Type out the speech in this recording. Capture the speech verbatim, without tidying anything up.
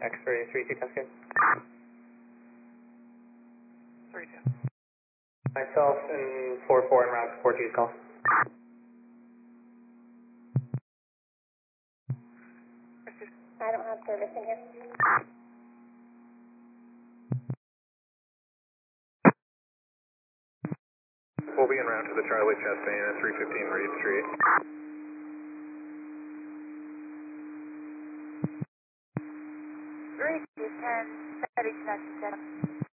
X-ray three two Cascade. three two. Myself and four four en route to four two's call. I don't have service in here. We'll be en route to the Charlie Chastain at three fifteen Reed Street. three two ten, steady connection seven.